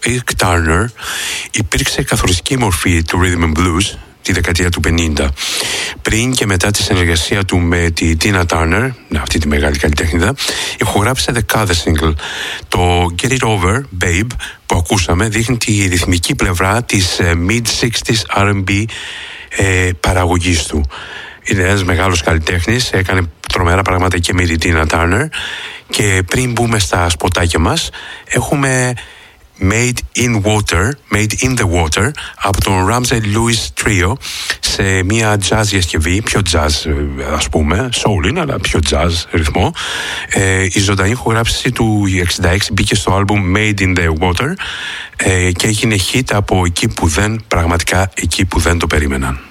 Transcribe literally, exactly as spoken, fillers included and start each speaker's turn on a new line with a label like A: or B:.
A: Ike Turner υπήρξε καθοριστική μορφή του Rhythm and Blues τη δεκαετία του πενήντα. Πριν και μετά τη συνεργασία του με τη Tina Turner, αυτή τη μεγάλη καλλιτέχνηδα, ηχογράφησε δεκάδες single. Το Get It Over, Babe, που ακούσαμε, δείχνει τη ρυθμική πλευρά της mid-εξήντα αρ εντ μπι ε, παραγωγής του. Είναι ένας μεγάλος καλλιτέχνης, έκανε τρομερά πράγματα και με τη Tina Turner. Και πριν μπούμε στα σποτάκια μας, έχουμε Made in Water, Made in the Water από τον Ramsey Lewis Trio σε μια jazz διασκευή, πιο jazz ας πούμε, soul είναι αλλά πιο jazz ρυθμό. ε, η ζωντανή ηχογράφηση του εξήντα έξι μπήκε στο album Made in the Water ε, και έγινε hit από εκεί που δεν, πραγματικά εκεί που δεν το περίμεναν.